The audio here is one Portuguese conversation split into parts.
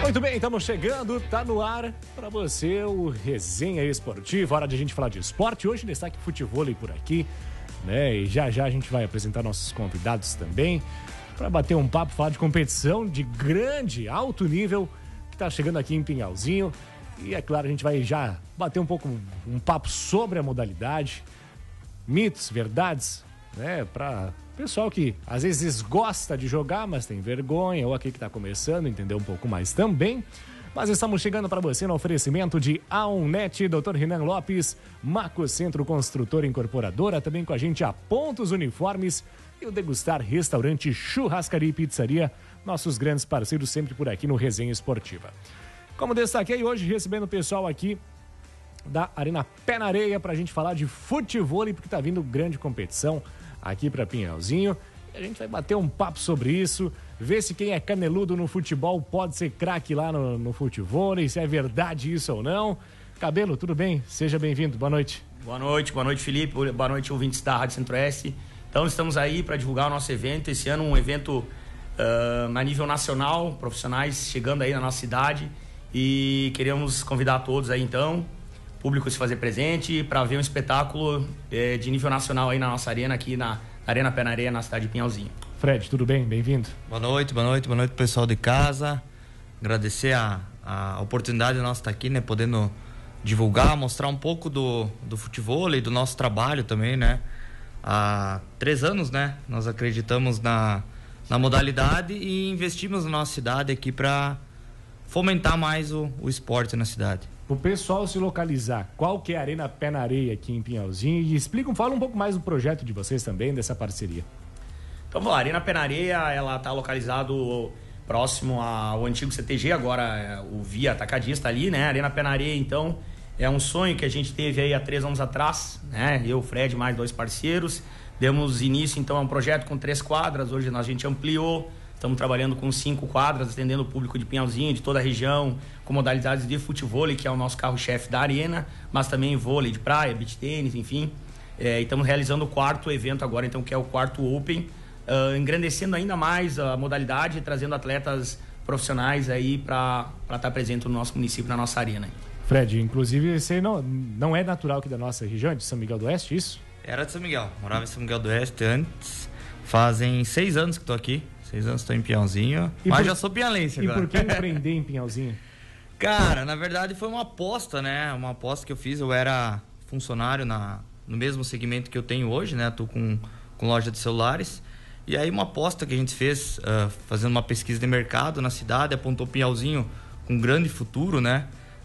Muito bem, estamos chegando, tá no ar para você o Resenha Esportiva, hora de a gente falar de esporte. Hoje destaque futevôlei por aqui, né? E já a gente vai apresentar nossos convidados também para bater um papo, falar de competição de grande, alto nível que tá chegando aqui em Pinhalzinho. E é claro, a gente vai já bater um papo sobre a modalidade, mitos, verdades, né? Para pessoal que às vezes gosta de jogar, mas tem vergonha, ou aqui que está começando, entender um pouco mais também. Mas estamos chegando para você no oferecimento de Aonnet, Dr. Renan Lopes, Maco Centro Construtora Incorporadora, também com a gente a Pontos Uniformes e o Degustar Restaurante, Churrascaria e Pizzaria, nossos grandes parceiros sempre por aqui no Resenha Esportiva. Como destaquei hoje, recebendo o pessoal aqui da Arena Pé na Areia para a gente falar de futevôlei, porque está vindo grande competição aqui para Pinhalzinho. A gente vai bater um papo sobre isso, ver se quem é caneludo no futebol pode ser craque lá no futevôlei, se é verdade isso ou não. Cabelo, tudo bem? Seja bem-vindo, boa noite. Boa noite, Felipe, boa noite, ouvintes da Rádio Centro-Oeste. Então estamos aí para divulgar o nosso evento, esse ano um evento a nível nacional, profissionais chegando aí na nossa cidade e queremos convidar todos aí então, público se fazer presente para ver um espetáculo de nível nacional aí na nossa arena, aqui na Arena Pé na Areia, na cidade de Pinhalzinho. Fred, tudo bem? Bem-vindo. Boa noite pessoal de casa. Agradecer a oportunidade de nós estar aqui, né? Podendo divulgar, mostrar um pouco do futevôlei, do nosso trabalho também, né? Há 3 anos, né? Nós acreditamos na modalidade e investimos na nossa cidade aqui para fomentar mais o esporte na cidade. O pessoal se localizar, qual que é a Arena Pé na Areia aqui em Pinhalzinho? E fala um pouco mais do projeto de vocês também, dessa parceria. Então, vamos lá, a Arena Pé na Areia, ela está localizado próximo ao antigo CTG, agora o Via Atacadista ali, né? A Arena Pé na Areia, então, é um sonho que a gente teve aí há 3 anos atrás, né? Eu, o Fred, mais 2 parceiros. Demos início, então, a um projeto com 3 quadras, hoje a gente ampliou. Estamos trabalhando com 5 quadras, atendendo o público de Pinhalzinho, de toda a região, com modalidades de futevôlei, que é o nosso carro-chefe da arena, mas também vôlei de praia, beach tênis, enfim. E estamos realizando o 4º evento agora, então, que é o 4º Open, engrandecendo ainda mais a modalidade, trazendo atletas profissionais aí para estar presente no nosso município, na nossa arena. Fred, inclusive, você não é natural aqui da nossa região, de São Miguel do Oeste, isso? Era de São Miguel, morava em São Miguel do Oeste antes, fazem 6 anos que estou aqui. 6 anos estou em Pinhalzinho, mas já sou pinhalense agora. E por que empreender em Pinhalzinho? Cara, na verdade foi uma aposta, né? Uma aposta que eu fiz. Eu era funcionário no mesmo segmento que eu tenho hoje, né? Tô com loja de celulares. E aí uma aposta que a gente fez, fazendo uma pesquisa de mercado na cidade, apontou Pinhalzinho com um grande futuro, né?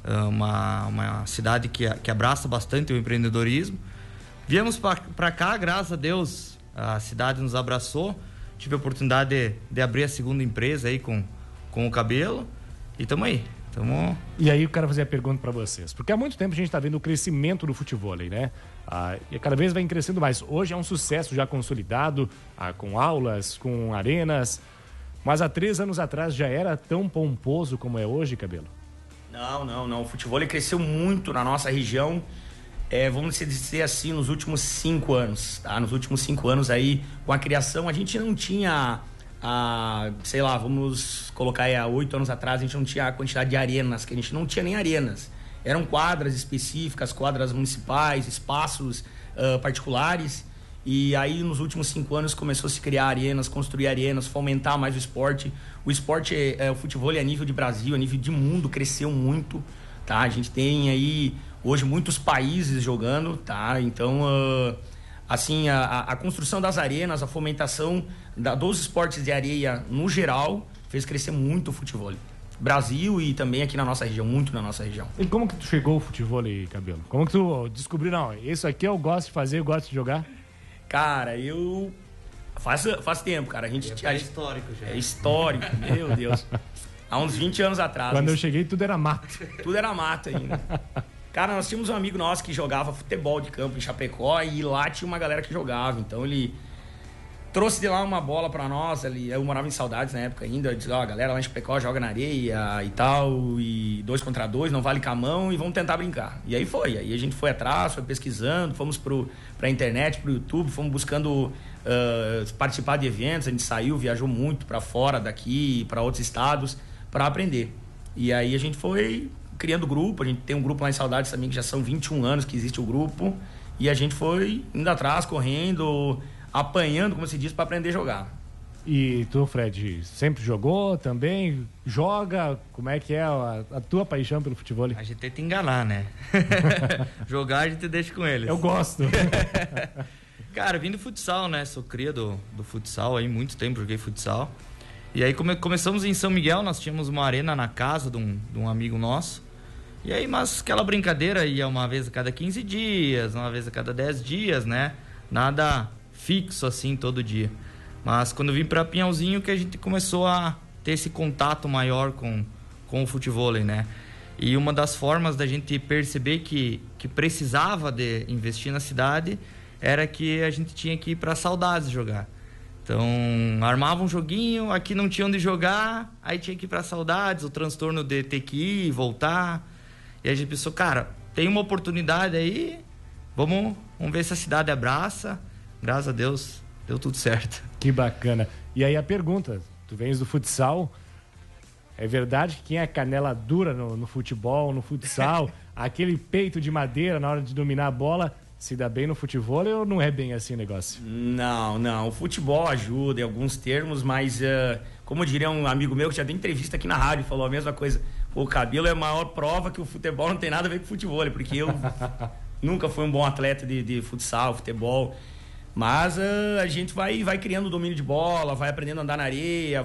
Uma cidade que abraça bastante o empreendedorismo. Viemos para cá, graças a Deus, a cidade nos abraçou. Tive a oportunidade de abrir a segunda empresa aí com o Cabelo e tamo aí. E aí eu quero fazer a pergunta para vocês, porque há muito tempo a gente tá vendo o crescimento do futevôlei, né? E cada vez vai crescendo mais. Hoje é um sucesso já consolidado, com aulas, com arenas, mas há 3 anos atrás já era tão pomposo como é hoje, Cabelo? Não. O futevôlei cresceu muito na nossa região. Vamos dizer assim, nos últimos 5 anos, tá? Nos últimos 5 anos aí, com a criação, a gente não tinha, sei lá, vamos colocar aí há 8 anos atrás, a gente não tinha a quantidade de arenas, que a gente não tinha nem arenas. Eram quadras específicas, quadras municipais, espaços particulares, e aí nos últimos 5 anos começou a se criar arenas, construir arenas, fomentar mais o esporte. O esporte, o futevôlei a nível de Brasil, a nível de mundo, cresceu muito, tá? A gente tem aí hoje muitos países jogando, tá? Então, assim, a construção das arenas, a fomentação dos esportes de areia no geral, fez crescer muito o futevôlei. Brasil e também aqui na nossa região, muito na nossa região. E como que tu chegou ao futevôlei, Cabelo? Como que tu descobriu, não, isso aqui eu gosto de fazer, eu gosto de jogar? Cara, eu... Faz tempo, cara. É histórico já. É histórico, meu Deus. Há uns 20 anos atrás. Quando eu cheguei, tudo era mato. Tudo era mato ainda. Cara, nós tínhamos um amigo nosso que jogava futebol de campo em Chapecó e lá tinha uma galera que jogava. Então ele trouxe de lá uma bola pra nós. Eu morava em Saudades na época ainda. Eu disse, a galera lá em Chapecó joga na areia e tal. E 2 contra 2, não vale com a mão e vamos tentar brincar. E aí foi. Aí a gente foi atrás, foi pesquisando, fomos pra internet, pro YouTube, fomos buscando participar de eventos. A gente saiu, viajou muito pra fora daqui, pra outros estados, pra aprender. E aí a gente foi criando grupo, a gente tem um grupo lá em Saudades também, que já são 21 anos que existe o grupo, e a gente foi indo atrás, correndo, apanhando, como se diz, para aprender a jogar. E tu, Fred, sempre jogou também? Joga? Como é que é a tua paixão pelo futebol? A gente tenta enganar, né? Jogar a gente deixa com eles. Eu gosto. Cara, vim do futsal, né? Sou cria do futsal, aí muito tempo joguei futsal. E aí começamos em São Miguel, nós tínhamos uma arena na casa de um amigo nosso. E aí, mas aquela brincadeira ia uma vez a cada 15 dias, uma vez a cada 10 dias, né? Nada fixo assim todo dia. Mas quando eu vim para Pinhalzinho que a gente começou a ter esse contato maior com o futevôlei, né? E uma das formas da gente perceber que precisava de investir na cidade era que a gente tinha que ir para Saudades jogar. Então, armava um joguinho, aqui não tinha onde jogar, aí tinha que ir para Saudades, o transtorno de ter que ir e voltar. E a gente pensou, cara, tem uma oportunidade aí, vamos ver se a cidade abraça. Graças a Deus, deu tudo certo. Que bacana. E aí a pergunta, tu vens do futsal, é verdade que quem é canela dura no futebol, no futsal, aquele peito de madeira na hora de dominar a bola, se dá bem no futebol ou não é bem assim o negócio? Não, o futebol ajuda em alguns termos, mas como diria um amigo meu que já deu entrevista aqui na rádio, falou a mesma coisa, o cabelo é a maior prova que o futebol não tem nada a ver com o futebol, porque eu nunca fui um bom atleta de futsal, futebol. Mas a gente vai criando domínio de bola, vai aprendendo a andar na areia,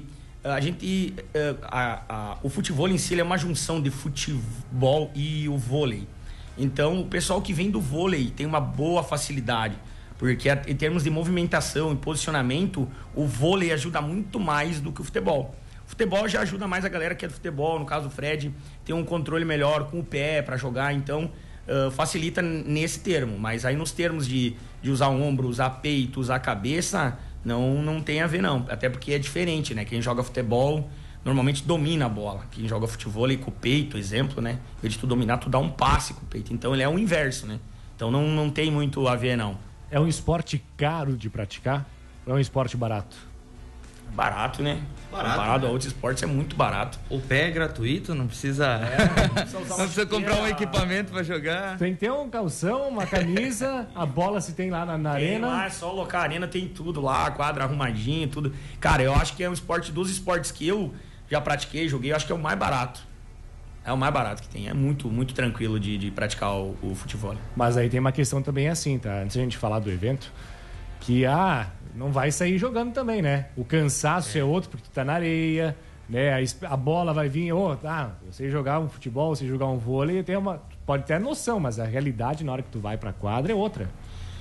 o futebol em si é uma junção de futebol e o vôlei. Então o pessoal que vem do vôlei tem uma boa facilidade, porque em termos de movimentação e posicionamento, o vôlei ajuda muito mais do que o futebol. O futebol já ajuda mais a galera que é do futebol, no caso do Fred, tem um controle melhor com o pé para jogar, então facilita nesse termo, mas aí nos termos de usar ombro, usar peito, usar cabeça, não tem a ver não, até porque é diferente, né? Quem joga futebol normalmente domina a bola, quem joga futebol com o peito, exemplo, né? Em vez de tu dominar, tu dá um passe com o peito, então ele é o inverso, né? Então não tem muito a ver não. É um esporte caro de praticar ou é um esporte barato? Barato, né? Barato, né? Outros esportes é muito barato. O pé é gratuito, não precisa... não precisa comprar um equipamento para jogar. Tem que ter um calção, uma camisa, a bola se tem lá na arena. Lá, é só locar a arena, tem tudo lá, quadra arrumadinho, tudo. Cara, eu acho que é um esporte, dos esportes que eu já pratiquei, joguei, eu acho que é o mais barato. É o mais barato que tem, é muito, muito tranquilo de praticar o futebol. Mas aí tem uma questão também assim, tá? Antes de a gente falar do evento, que não vai sair jogando também, né? O cansaço é outro porque tu tá na areia, né? A bola vai vir, você jogar um futebol, você jogar um vôlei, pode ter a noção, mas a realidade na hora que tu vai pra quadra é outra.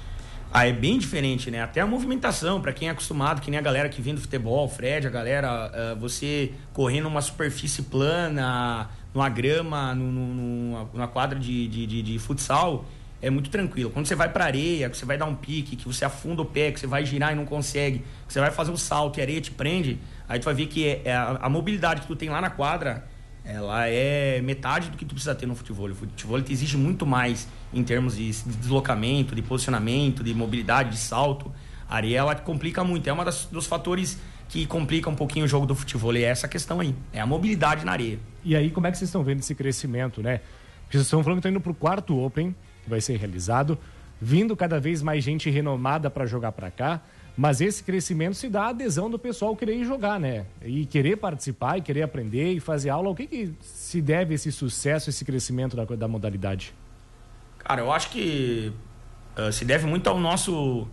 É bem diferente, né? Até a movimentação, pra quem é acostumado, que nem a galera que vem do futebol, Fred, a galera, você correr numa superfície plana, numa grama, numa quadra de futsal, é muito tranquilo. Quando você vai pra areia, que você vai dar um pique, que você afunda o pé, que você vai girar e não consegue, que você vai fazer um salto e a areia te prende, aí tu vai ver que a mobilidade que tu tem lá na quadra, ela é metade do que tu precisa ter no futebol. O futebol te exige muito mais em termos de deslocamento, de posicionamento, de mobilidade, de salto. A areia, ela complica muito. É um dos fatores que complica um pouquinho o jogo do futebol. É essa questão aí. É a mobilidade na areia. E aí, como é que vocês estão vendo esse crescimento, né? Porque vocês estão falando que estão indo pro quarto Open, que vai ser realizado, vindo cada vez mais gente renomada para jogar para cá, mas esse crescimento se dá a adesão do pessoal querer ir jogar, né? E querer participar, e querer aprender e fazer aula. O que se deve esse sucesso, esse crescimento da modalidade? Cara, eu acho que se deve muito ao nosso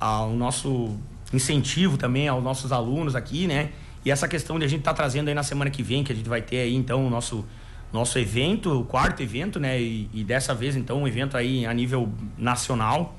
incentivo também, aos nossos alunos aqui, né? E essa questão de a gente estar trazendo aí na semana que vem, que a gente vai ter aí, então, o nosso evento, o quarto evento, né? E dessa vez, então, um evento aí a nível nacional.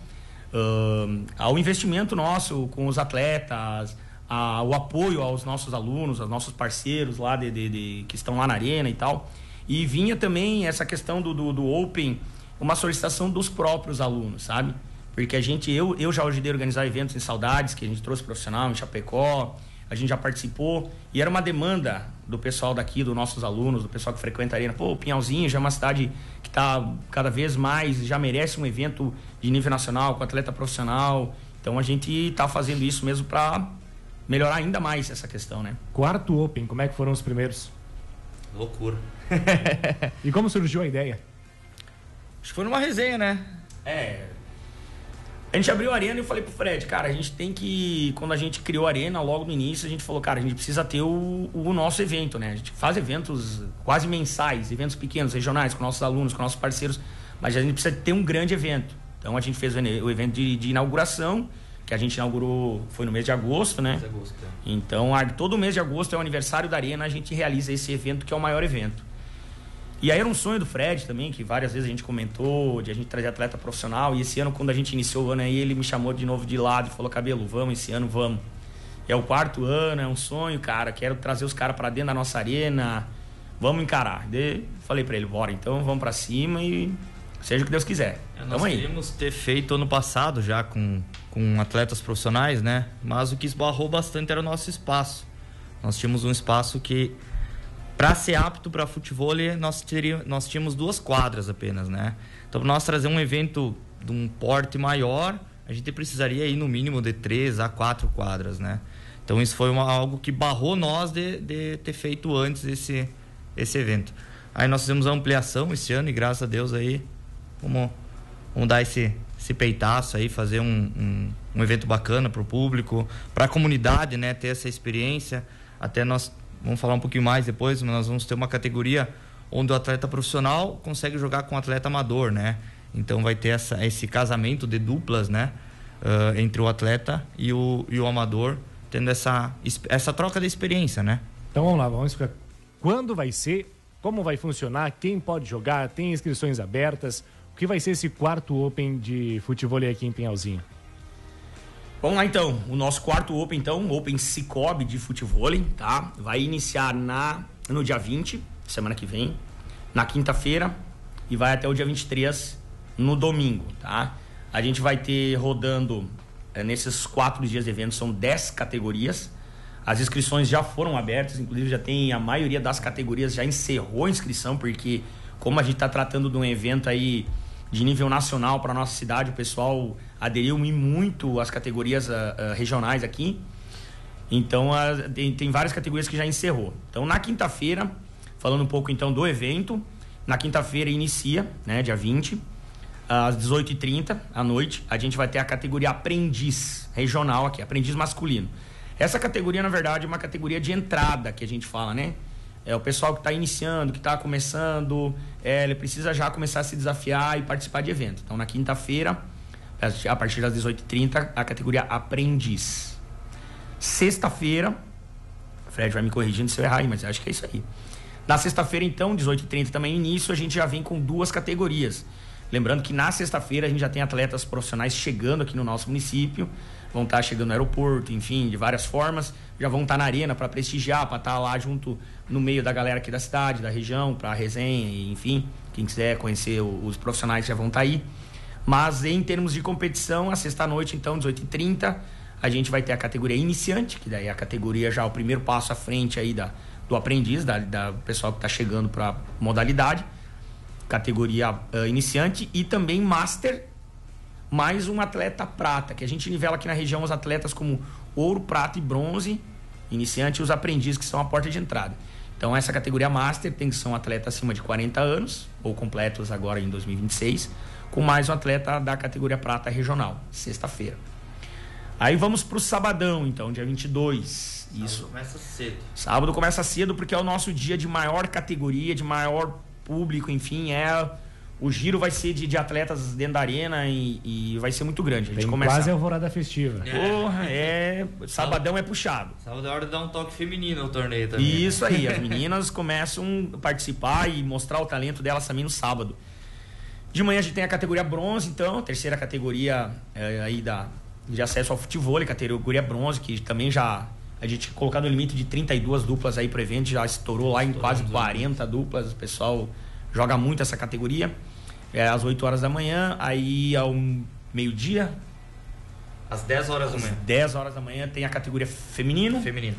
Ao investimento nosso com os atletas, o apoio aos nossos alunos, aos nossos parceiros lá que estão lá na arena e tal. E vinha também essa questão do Open, uma solicitação dos próprios alunos, sabe? Porque eu já ajudei a organizar eventos em Saudades, que a gente trouxe profissional em Chapecó, a gente já participou, e era uma demanda do pessoal daqui, dos nossos alunos, do pessoal que frequenta a arena. Pô, Pinhalzinho já é uma cidade que está cada vez mais, já merece um evento de nível nacional, com atleta profissional. Então a gente está fazendo isso mesmo para melhorar ainda mais essa questão, né? Quarto Open, como é que foram os primeiros? Loucura. E como surgiu a ideia? Acho que foi numa resenha, né? A gente abriu a arena e eu falei pro Fred, cara, a gente tem que... Quando a gente criou a arena, logo no início, a gente falou, cara, a gente precisa ter o nosso evento, né? A gente faz eventos quase mensais, eventos pequenos, regionais, com nossos alunos, com nossos parceiros, mas a gente precisa ter um grande evento. Então a gente fez o evento de inauguração, que a gente inaugurou, foi no mês de agosto, né? Mês de agosto, é. Então, todo mês de agosto é o aniversário da arena, a gente realiza esse evento, que é o maior evento. E aí era um sonho do Fred também, que várias vezes a gente comentou, de a gente trazer atleta profissional. E esse ano, quando a gente iniciou o ano aí, ele me chamou de novo de lado e falou, Cabelo, vamos esse ano, vamos. É o 4º ano, é um sonho, cara, quero trazer os caras pra dentro da nossa arena, vamos encarar. Falei pra ele, bora, então vamos pra cima e seja o que Deus quiser. Nós queríamos ter feito ano passado já com atletas profissionais, né? Mas o que esbarrou bastante era o nosso espaço. Nós tínhamos um espaço que... Para ser apto para futebol, nós tínhamos 2 quadras apenas, né? Então, para nós trazer um evento de um porte maior, a gente precisaria ir no mínimo de 3 a 4 quadras, né? Então, isso foi algo que barrou nós de ter feito antes esse evento. Aí nós fizemos a ampliação esse ano e, graças a Deus, aí vamos dar esse peitaço aí, fazer um evento bacana para o público, para a comunidade, né? Ter essa experiência. Até nós... Vamos falar um pouquinho mais depois, mas nós vamos ter uma categoria onde o atleta profissional consegue jogar com o atleta amador, né? Então vai ter esse casamento de duplas, né? Entre o atleta e o amador, tendo essa troca de experiência, né? Então vamos lá, vamos explicar quando vai ser, como vai funcionar, quem pode jogar, tem inscrições abertas, o que vai ser esse 4º Open de futebol aqui em Pinhalzinho? Vamos lá então, o nosso 4º Open então, Open Cicobi de futevôlei, tá? Vai iniciar no dia 20, semana que vem, na quinta-feira, e vai até o dia 23, no domingo, tá? A gente vai ter rodando, nesses 4 dias de evento, são 10 categorias, as inscrições já foram abertas, inclusive já tem a maioria das categorias já encerrou a inscrição, porque como a gente está tratando de um evento aí de nível nacional para nossa cidade, o pessoal aderiu muito às categorias regionais aqui. Então, tem várias categorias que já encerrou. Então, na quinta-feira, falando um pouco então do evento, na quinta-feira inicia, né, dia 20, às 18h30 à noite, a gente vai ter a categoria aprendiz regional aqui, aprendiz masculino. Essa categoria, na verdade, é uma categoria de entrada que a gente fala, né? É o pessoal que está iniciando, que está começando, ele precisa já começar a se desafiar e participar de evento. Então, na quinta-feira, a partir das 18h30, a categoria aprendiz. Sexta-feira, Fred vai me corrigindo se eu errar aí, mas eu acho que é isso aí. Na sexta-feira, então, 18h30 também início, a gente já vem com 2 categorias. Lembrando que na sexta-feira a gente já tem atletas profissionais chegando aqui no nosso município, vão estar chegando no aeroporto, enfim, de várias formas, já vão estar na arena para prestigiar, para estar lá junto no meio da galera aqui da cidade, da região, para resenha, e, enfim, quem quiser conhecer os profissionais já vão estar aí. Mas em termos de competição, a sexta-noite, então, 18h30, a gente vai ter a categoria iniciante, que daí é a categoria já, o primeiro passo à frente aí do aprendiz, da pessoal que está chegando para a modalidade, categoria iniciante, e também master, mais um atleta prata, que a gente nivela aqui na região os atletas como ouro, prata e bronze, iniciante, e os aprendizes, que são a porta de entrada. Então, essa categoria master tem que ser um atleta acima de 40 anos, ou completos agora em 2026, com mais um atleta da categoria prata regional, sexta-feira. Aí vamos pro sabadão, então, dia 22. Isso. Sábado começa cedo. Sábado começa cedo porque é o nosso dia de maior categoria, de maior público, enfim, o giro vai ser de atletas dentro da arena e vai ser muito grande. A gente começa quase a alvorada festiva. Porra, sabadão é puxado. Sábado é hora de dar um toque feminino no torneio também. Isso aí, as meninas começam a participar e mostrar o talento delas também no sábado. De manhã a gente tem a categoria bronze, então, a terceira categoria aí de acesso ao futebol, categoria bronze, que também já a gente colocado no limite de 32 duplas aí pro evento, já estourou lá em quase 40 duplas, o pessoal joga muito essa categoria. Às 8 horas da manhã, aí ao meio-dia, às 10 horas da manhã. 10 horas da manhã tem a categoria feminino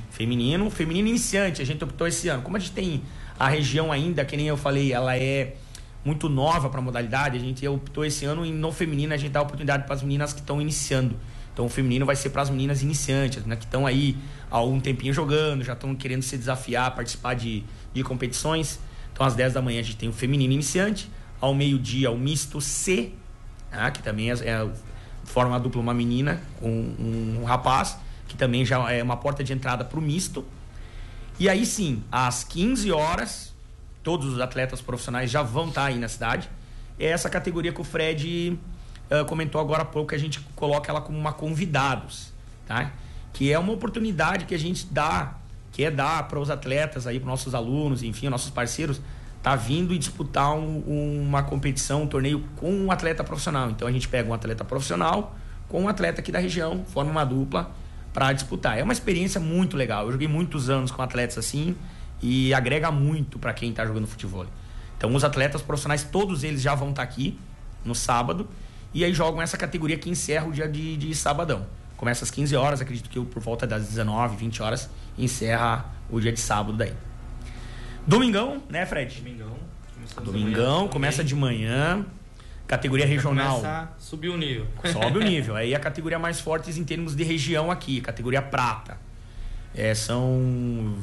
iniciante. A gente optou esse ano. Como a gente tem a região ainda, que nem eu falei, ela é muito nova para a modalidade, a gente optou esse ano e no feminino a gente dá a oportunidade para as meninas que estão iniciando. Então o feminino vai ser para as meninas iniciantes, né, que estão aí há algum tempinho jogando, já estão querendo se desafiar, participar de competições. Então às 10 da manhã a gente tem o feminino iniciante, ao meio-dia o misto C, tá, que também forma a dupla uma menina com um rapaz, que também já é uma porta de entrada para o misto. E aí sim, às 15 horas, todos os atletas profissionais já vão estar aí na cidade. É essa categoria que o Fred comentou agora há pouco, que a gente coloca ela como uma convidados, tá? Que é uma oportunidade que a gente dá, que é dar para os atletas aí, para nossos alunos, enfim, nossos parceiros, tá vindo e disputar uma competição, um torneio com um atleta profissional. Então a gente pega um atleta profissional com um atleta aqui da região, forma uma dupla para disputar. É uma experiência muito legal. Eu joguei muitos anos com atletas assim e agrega muito para quem está jogando futebol. Então os atletas profissionais, todos eles já vão estar aqui no sábado e aí jogam essa categoria que encerra o dia de sabadão. Começa às 15 horas, acredito que por volta das 19, 20 horas encerra o dia de sábado daí. Domingão, né, Fred? Domingão, começa de manhã. Categoria regional. Começa a subir o nível. Sobe o nível. Aí a categoria mais forte em termos de região aqui, categoria prata. São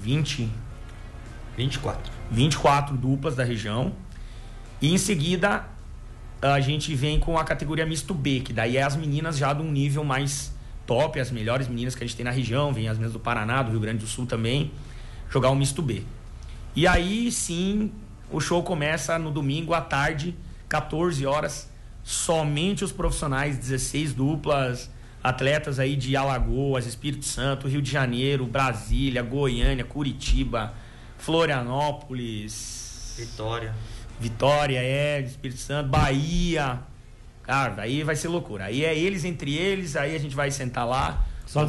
24 duplas da região. E em seguida a gente vem com a categoria misto B, que daí é as meninas já de um nível mais top, as melhores meninas que a gente tem na região, vem as meninas do Paraná, do Rio Grande do Sul também, jogar o misto B. E aí sim, o show começa no domingo à tarde, 14 horas, somente os profissionais, 16 duplas, atletas aí de Alagoas, Espírito Santo, Rio de Janeiro, Brasília, Goiânia, Curitiba, Florianópolis, Vitória, Espírito Santo, Bahia. Cara, aí vai ser loucura. Aí é eles entre eles, aí a gente vai sentar lá. Só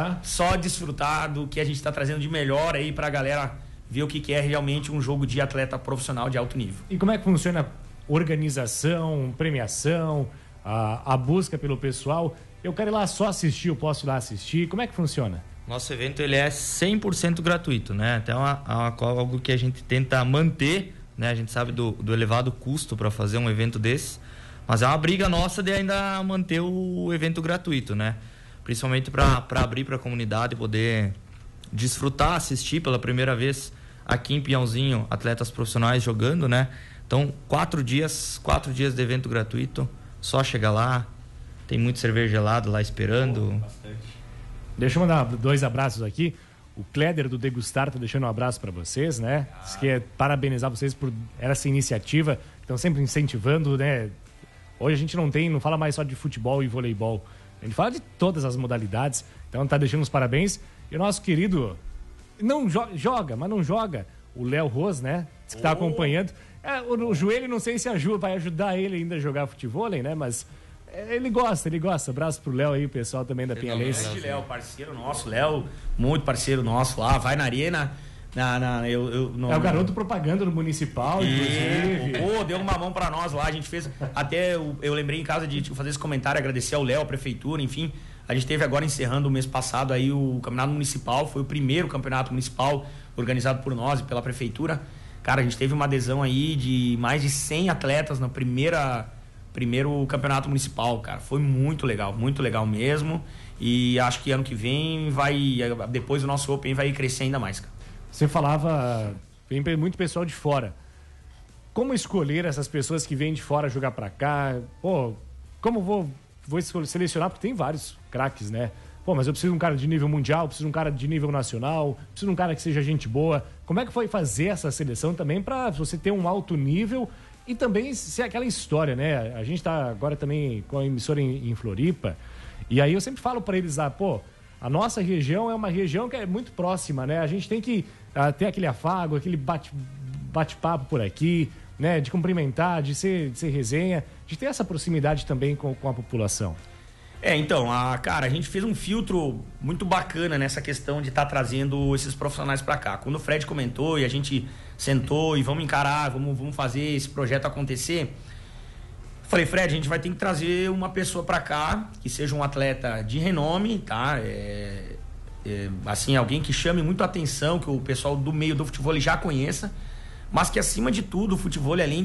desfrutar do que a gente está trazendo de melhor aí pra galera ver o que é realmente um jogo de atleta profissional de alto nível. E como é que funciona organização, premiação, a busca pelo pessoal? Eu quero ir lá só assistir, eu posso ir lá assistir? Como é que funciona? Nosso evento ele é 100% gratuito, né? Até algo que a gente tenta manter, né? A gente sabe do elevado custo para fazer um evento desse, mas é uma briga nossa de ainda manter o evento gratuito, né? Principalmente para abrir para a comunidade poder desfrutar, assistir pela primeira vez aqui em Pinhalzinho atletas profissionais jogando, né? Então 4 dias de evento gratuito, só chegar lá, tem muito cerveja gelado lá esperando. Bastante. Deixa eu mandar 2 abraços aqui. O Kleder do Degustar tá deixando um abraço para vocês, né? Diz que é parabenizar vocês por essa iniciativa, estão sempre incentivando, né? Hoje a gente não fala mais só de futebol e voleibol, a gente fala de todas as modalidades, então tá deixando os parabéns. E o nosso querido não joga, o Léo Ros, né? Diz que tá acompanhando. O joelho não sei se vai ajudar ele ainda a jogar futebol, né? Mas ele gosta. Abraço pro Léo aí, o pessoal também da Pinhalense. Grande Léo, parceiro nosso, Léo, muito parceiro nosso lá, vai na arena. É o garoto propaganda do municipal, inclusive. Deu uma mão pra nós lá, a gente fez. Até eu lembrei em casa de fazer esse comentário, agradecer ao Léo, a prefeitura, enfim. A gente teve agora encerrando o mês passado aí o campeonato municipal, foi o primeiro campeonato municipal organizado por nós e pela prefeitura. Cara, a gente teve uma adesão aí de mais de 100 atletas no primeiro campeonato municipal, cara. Foi muito legal mesmo. E acho que ano que vem depois do nosso Open vai crescer ainda mais, cara. Você falava, vem muito pessoal de fora. Como escolher essas pessoas que vêm de fora jogar pra cá? Pô, como vou selecionar? Porque tem vários craques, né? Pô, mas eu preciso de um cara de nível mundial, preciso de um cara de nível nacional, preciso de um cara que seja gente boa. Como é que foi fazer essa seleção também pra você ter um alto nível e também ser aquela história, né? A gente tá agora também com a emissora em Floripa, e aí eu sempre falo pra eles, a nossa região é uma região que é muito próxima, né? A gente tem que ter aquele afago, aquele bate-papo por aqui, né? De cumprimentar, de ser resenha, de ter essa proximidade também com a população. Então, cara, a gente fez um filtro muito bacana nessa questão de estar trazendo esses profissionais para cá. Quando o Fred comentou e a gente sentou e vamos encarar, vamos fazer esse projeto acontecer, falei, Fred, a gente vai ter que trazer uma pessoa para cá que seja um atleta de renome, tá? Assim, alguém que chame muito a atenção, que o pessoal do meio do futebol já conheça, mas que acima de tudo o futebol, além